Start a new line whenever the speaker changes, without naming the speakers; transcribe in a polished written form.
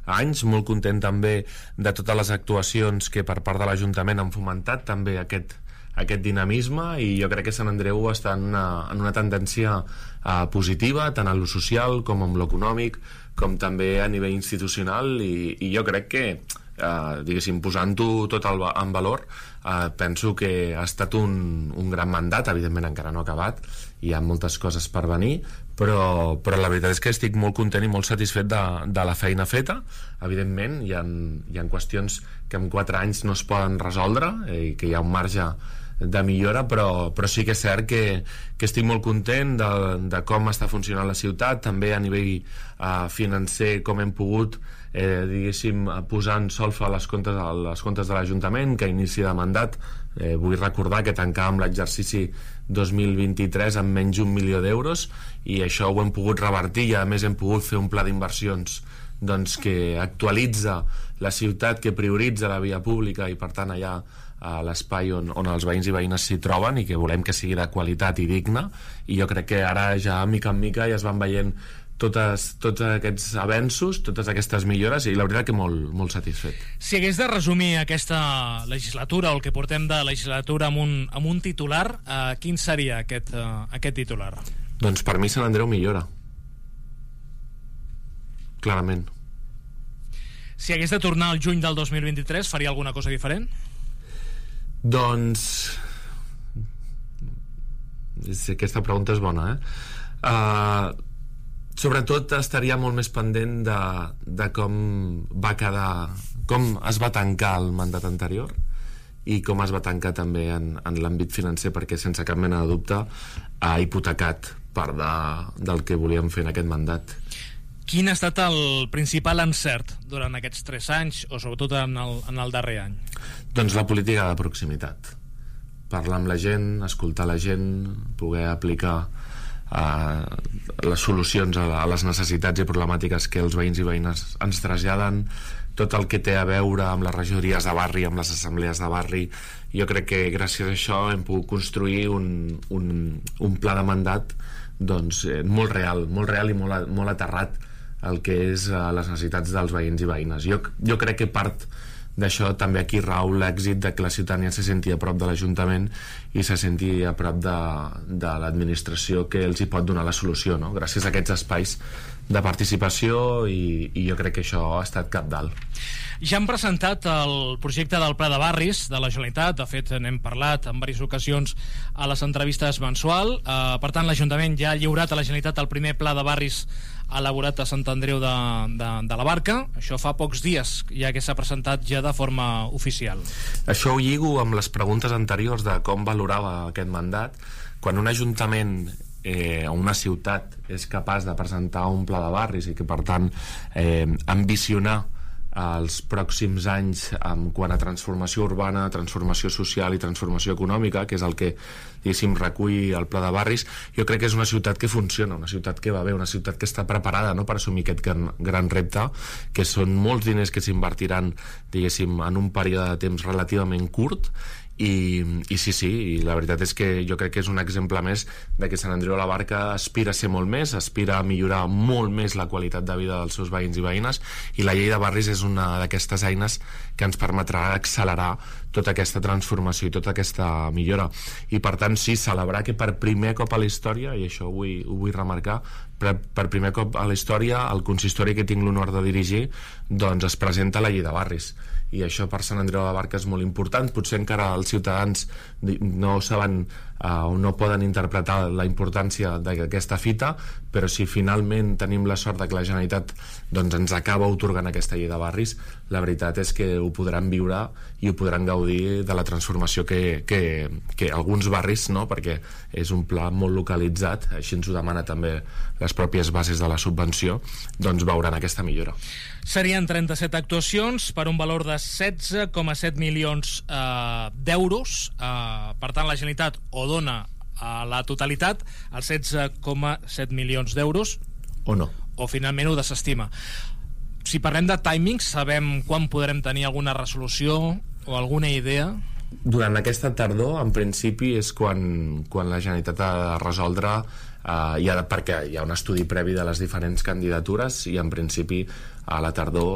anys, molt content també de totes les actuacions que per part de l'Ajuntament han fomentat també aquest dinamisme, i jo crec que Sant Andreu està en una tendència positiva, tant en lo social com en lo econòmic, com també a nivell institucional, i jo crec que diguéssim, posant-ho tot en valor, penso que ha estat un gran mandat. Evidentment encara no ha acabat, hi ha moltes coses per venir, però la veritat és que estic molt content i molt satisfet de la feina feta. Evidentment hi ha qüestions que en 4 anys no es poden resoldre, i que hi ha un marge de millora, però sí que és cert que estic molt content de com està funcionant la ciutat, també a nivell financer, com hem pogut diguéssim, posar en solfa les comptes de l'Ajuntament, que a inici de mandat vull recordar que tancàvem l'exercici 2023 amb menys d'1 milió d'euros, i això ho hem pogut revertir, i a més hem pogut fer un pla d'inversions doncs, que actualitza la ciutat, que prioritza la via pública i per tant allà l'espai on els veïns i veïnes s'hi troben, i que volem que sigui de qualitat i digne. I jo crec que ara ja mica en mica ja es van veient tots aquests avenços, totes aquestes millores, i la veritat que molt satisfet.
Si hagués de resumir aquesta legislatura o el que portem de legislatura amb un titular, quin seria aquest titular?
Doncs per mi Sant Andreu millora, clarament.
Si hagués de tornar al juny del 2023, faria alguna cosa diferent?
Doncs aquesta pregunta és bona, sobretot estaria molt més pendent de com es va tancar el mandat anterior i com es va tancar també en l'àmbit financer, perquè sense cap mena de dubte ha hipotecat part del que volíem fer en aquest mandat.
Quin ha estat el principal encert durant aquests 3 anys, o sobretot en el darrer any?
Doncs la política de proximitat. Parlar amb la gent, escoltar la gent, poder aplicar les solucions a les necessitats i problemàtiques que els veïns i veïnes ens traslladen, tot el que té a veure amb les regidories de barri, amb les assemblees de barri. Jo crec que gràcies a això hem pogut construir un pla de mandat doncs, molt real i molt aterrat el que és les necessitats dels veïns i veïnes. Jo crec que part d'això també aquí rau l'èxit de que la ciutadania se senti a prop de l'Ajuntament i se senti a prop de l'administració que els hi pot donar la solució, no? Gràcies a aquests espais de participació, i jo crec que això ha estat cabdal.
Ja han presentat el projecte del Pla de Barris de la Generalitat, de fet n'hem parlat en diverses ocasions a les entrevistes mensual, per tant l'Ajuntament ja ha lliurat a la Generalitat el primer Pla de Barris elaborat a Sant Andreu de la Barca. Això fa pocs dies ja que s'ha presentat ja de forma oficial.
Això ho lligo amb les preguntes anteriors de com valorava aquest mandat. Quan un ajuntament o una ciutat és capaç de presentar un pla de barris i que per tant ambicionar els pròxims anys en quant a transformació urbana, transformació social i transformació econòmica, que és el que diguéssim recull el pla de barris, jo crec que és una ciutat que funciona, una ciutat que va bé, una ciutat que està preparada, no?, per assumir aquest gran repte, que són molts diners que s'invertiran diguéssim en un període de temps relativament curt. I sí, i la veritat és que jo crec que és un exemple més de que Sant Andreu de la Barca aspira a ser molt més, aspira a millorar molt més la qualitat de vida dels seus veïns i veïnes, i la llei de barris és una d'aquestes eines que ens permetrà accelerar tota aquesta transformació i tota aquesta millora. I per tant sí, celebrar que per primer cop a la història, i això ho vull remarcar, per primer cop a la història el consistori que tinc l'honor de dirigir doncs es presenta la llei de barris, i això per Sant Andreu de la Barca és molt important. Potser encara els ciutadans no saben o no poden interpretar la importància d'aquesta fita, però si finalment tenim la sort de que la Generalitat doncs, ens acaba atorgant aquesta llei de barris, la veritat és que ho podran viure i ho podran gaudir de la transformació que alguns barris, no?, perquè és un pla molt localitzat, així ens ho demana també les pròpies bases de la subvenció, doncs veuran aquesta millora.
Serien 37 actuacions per un valor de 16,7 milions d'euros. Per tant, la Generalitat o dona la totalitat, els 16,7 milions d'euros,
o no,
o finalment ho desestima. Si parlem de timings, sabem quan podrem tenir alguna resolució o alguna idea?
Durant aquesta tardor, en principi, és quan la Generalitat ha de resoldre, perquè hi ha un estudi previ de les diferents candidatures, i en principi a la tardor